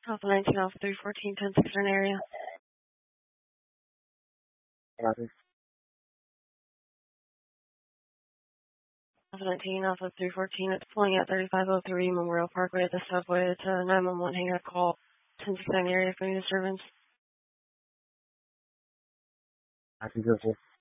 Alpha 19, Alpha 314, 1069 area. Copy. Alpha 19, Alpha 314, it's pulling at 3503 Memorial Parkway at the subway. It's a 911 hang up call, 1069 area for any disturbance. Copy,